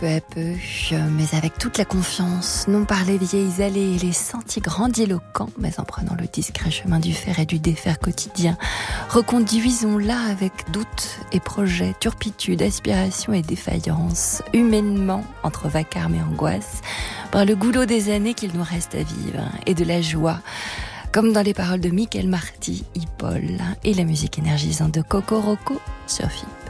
peu à peu, mais avec toute la confiance, non par les vieilles allées et les sentiers grandiloquents, mais en prenant le discret chemin du faire et du défaire quotidien. Reconduisons-la avec doute et projet, turpitude, aspiration et défaillance, humainement, entre vacarme et angoisse, par le goulot des années qu'il nous reste à vivre, et de la joie, comme dans les paroles de Michael Marty, Hippol, et la musique énergisante de Coco Roco sur FIP.